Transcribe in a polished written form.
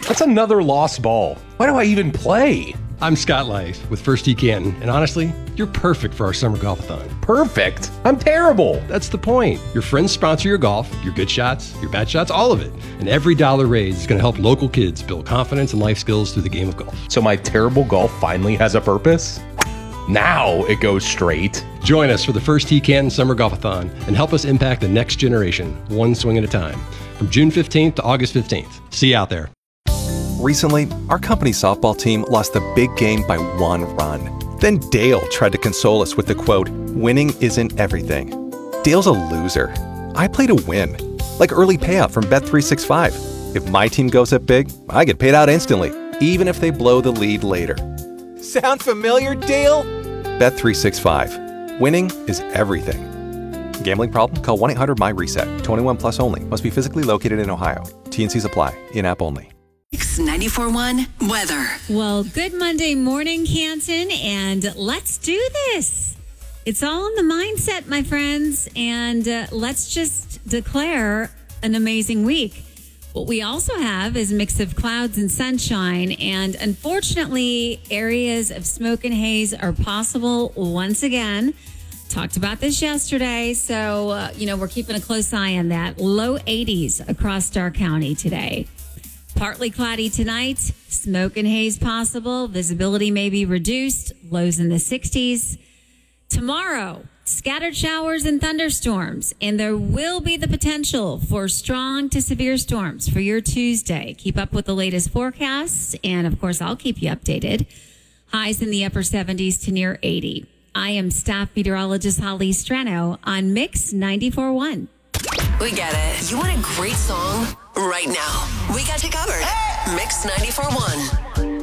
That's another lost ball. Why do I even play? I'm Scott Lice with First Tee Canton, and honestly, you're perfect for our summer golf-a-thon. Perfect? I'm terrible. That's the point. Your friends sponsor your golf, your good shots, your bad shots, all of it. And every dollar raised is going to help local kids build confidence and life skills through the game of golf. So my terrible golf finally has a purpose? Now it goes straight. Join us for the First Tee Canton Summer Golf-a-thon and help us impact the next generation, one swing at a time. From June 15th to August 15th. See you out there. Recently, our company softball team lost the big game by 1 run. Then Dale tried to console us with the quote, "Winning isn't everything." Dale's a loser. I play to win. Like early payout from Bet365. If my team goes up big, I get paid out instantly, even if they blow the lead later. Sound familiar, Dale? Bet365. Winning is everything. Gambling problem? Call 1-800-MY-RESET. 21 plus only. Must be physically located in Ohio. T&Cs apply. In-app only. Mix 94.1 weather. Well, good Monday morning, Canton, and let's do this. It's all in the mindset, my friends, and let's just declare an amazing week. What we also have is a mix of clouds and sunshine, and unfortunately, areas of smoke and haze are possible once again. Talked about this yesterday, so, we're keeping a close eye on that. Low 80s across Starr County today. Partly cloudy tonight, smoke and haze possible. Visibility may be reduced, lows in the 60s. Tomorrow, scattered showers and thunderstorms, and there will be the potential for strong to severe storms for your Tuesday. Keep up with the latest forecasts, and of course, I'll keep you updated. Highs in the upper 70s to near 80. I am staff meteorologist Holly Strano on Mix 94.1. We get it. You want a great song right now? We got you covered. Mix 94.1.